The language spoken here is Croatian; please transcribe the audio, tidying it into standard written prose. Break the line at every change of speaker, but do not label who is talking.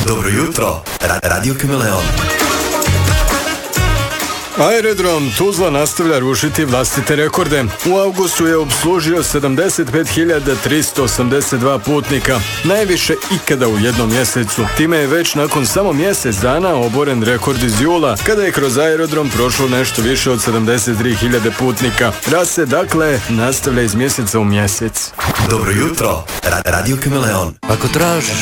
Dobro jutro, Radio Kameleon.
Aerodrom Tuzla nastavlja rušiti vlastite rekorde. U avgustu je obslužio 75.382 putnika, najviše ikada u jednom mjesecu. Time je već nakon samo mjesec dana oboren rekord iz jula, kada je kroz aerodrom prošlo nešto više od 73.000 putnika. Rast se dakle nastavlja iz mjeseca u mjesec.
Dobro jutro, Radio Kameleon.
Ako tražiš